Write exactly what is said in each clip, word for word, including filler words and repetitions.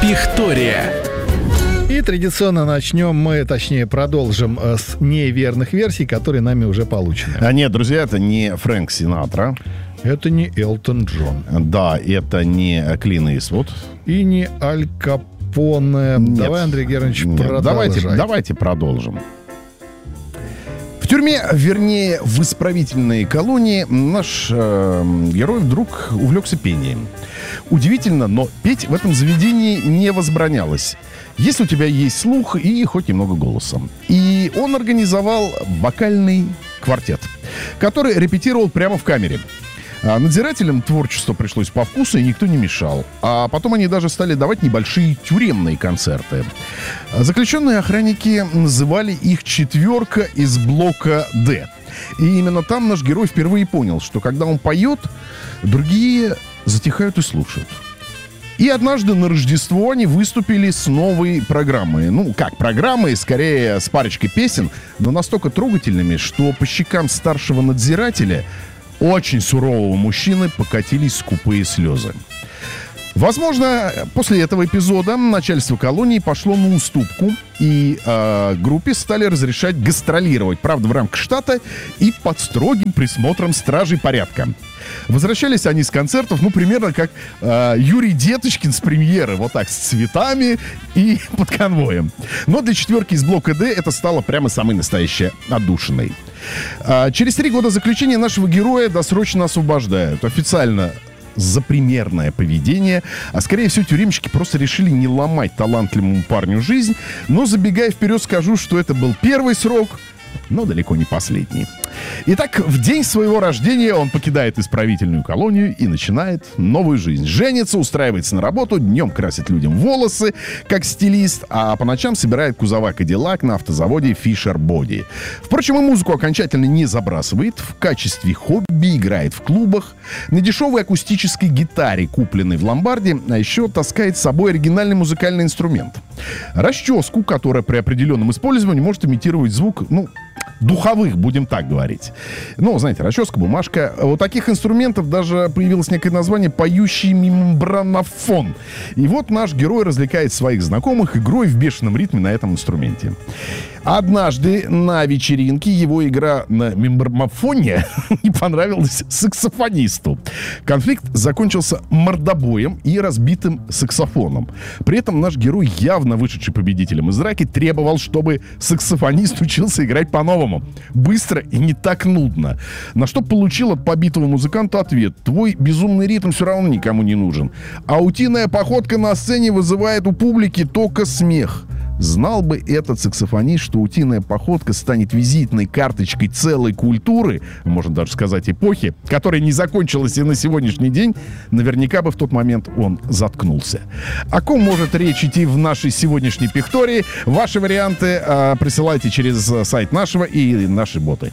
Пихтория. И традиционно начнем мы, точнее, продолжим с неверных версий, которые нами уже получены. А нет, друзья, это не Фрэнк Синатра. Это не Элтон Джон. Да, это не Клин Иствуд. И не Аль Капоне. Нет. Давай, Андрей Германович, Нет, продолжай. Давайте, давайте продолжим. В тюрьме, вернее, в исправительной колонии наш э, герой вдруг увлекся пением. Удивительно, но петь в этом заведении не возбранялось, если у тебя есть слух и хоть немного голоса. И он организовал вокальный квартет, который репетировал прямо в камере. А надзирателям творчество пришлось по вкусу, и никто не мешал. А потом они даже стали давать небольшие тюремные концерты. Заключенные охранники называли их «четверка из блока Д». И именно там наш герой впервые понял, что когда он поет, другие затихают и слушают. И однажды на Рождество они выступили с новой программой. Ну, как программой, скорее с парочкой песен, но настолько трогательными, что по щекам старшего надзирателя, очень сурового мужчины, покатились скупые слезы. Возможно, после этого эпизода начальство колонии пошло на уступку, и э, группе стали разрешать гастролировать, правда, в рамках штата и под строгим присмотром стражей порядка. Возвращались они с концертов, ну, примерно как э, Юрий Деточкин с премьеры, вот так, с цветами и под конвоем. Но для четверки из блока Д это стало прямо самой настоящей отдушиной. А через три года заключения нашего героя досрочно освобождают. Официально за примерное поведение, а скорее всего тюремщики просто решили не ломать талантливому парню жизнь, но забегая вперед скажу, что это был первый срок, но далеко не последний. Итак, в день своего рождения он покидает исправительную колонию и начинает новую жизнь. Женится, устраивается на работу, днем красит людям волосы, как стилист, а по ночам собирает кузова Кадиллак на автозаводе Fisher Body. Впрочем, и музыку окончательно не забрасывает. В качестве хобби играет в клубах, на дешевой акустической гитаре, купленной в ломбарде, а еще таскает с собой оригинальный музыкальный инструмент. Расческу, которая при определенном использовании может имитировать звук, ну, духовых, будем так говорить. Ну, знаете, расческа, бумажка. У таких инструментов даже появилось некое название «поющий мембранофон». И вот наш герой развлекает своих знакомых игрой в бешеном ритме на этом инструменте. Однажды на вечеринке его игра на мембранофоне не понравилась саксофонисту. Конфликт закончился мордобоем и разбитым саксофоном. При этом наш герой, явно вышедший победителем из драки, требовал, чтобы саксофонист учился играть по-новому. Быстро и не так нудно. На что получил от побитого музыканта ответ: твой безумный ритм все равно никому не нужен. А утиная походка на сцене вызывает у публики только смех. Знал бы этот саксофонист, что утиная походка станет визитной карточкой целой культуры, можно даже сказать эпохи, которая не закончилась и на сегодняшний день, наверняка бы в тот момент он заткнулся. О ком может речь идти в нашей сегодняшней пихтории? Ваши варианты э, присылайте через сайт нашего и наши боты.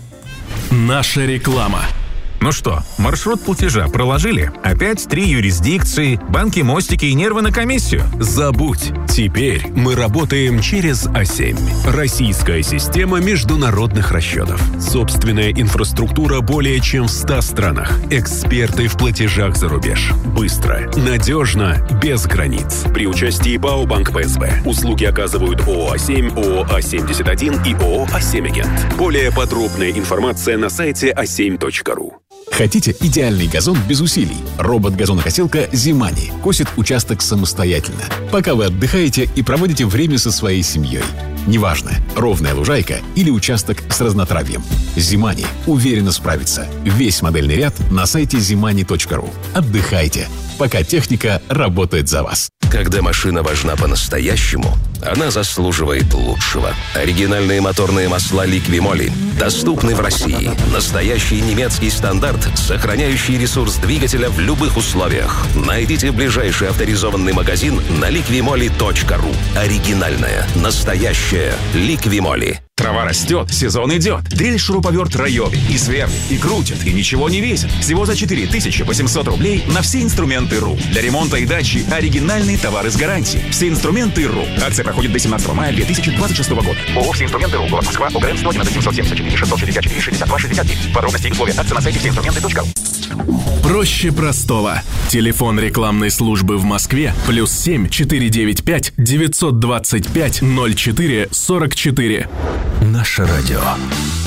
Наша реклама. Ну что, маршрут платежа проложили? Опять три юрисдикции, банки, мостики и нервы на комиссию? Забудь. Теперь мы работаем через А семь. Российская система международных расчетов. Собственная инфраструктура более чем в ста странах. Эксперты в платежах за рубеж. Быстро, надежно, без границ. При участии ПАО «Банк ПСБ». Услуги оказывают ООО «А семь», ООО «А семьдесят один» и ООО «А семь Агент». Более подробная информация на сайте а семь точка ру. Хотите идеальный газон без усилий? Робот-газонокосилка «Зимани» косит участок самостоятельно, пока вы отдыхаете и проводите время со своей семьей. Неважно, ровная лужайка или участок с разнотравьем. «Зимани» уверенно справится. Весь модельный ряд на сайте зимани точка ру. Отдыхайте, пока техника работает за вас. Когда машина важна по-настоящему, она заслуживает лучшего. Оригинальные моторные масла «Ликвимоли» доступны в России. Настоящий немецкий стандарт, сохраняющий ресурс двигателя в любых условиях. Найдите ближайший авторизованный магазин на ликвимоли точка ру. Оригинальная, настоящая «Ликвимоли». Трава растет, сезон идет. Дрель-шуруповерт Райоби и сверлит, и крутит, и ничего не весит. Всего за четыре тысячи восемьсот рублей на все инструменты РУ. Для ремонта и дачи оригинальный товар из гарантии. Все инструменты РУ. Акция проходит до семнадцатого мая две тысячи двадцать шестого года. ООО «Все инструменты РУ». Город Москва. ОГРН сто одиннадцать семьсот семьдесят четыре шестьсот шестьдесят четыре шестьдесят два шестьдесят девять. Подробности и условия акции на сайте все инструменты точка ру. Проще простого. Телефон рекламной службы в Москве плюс семь четыре девять пять девятьсот двадцать пять ноль четыре сорок четыре. Наше радио.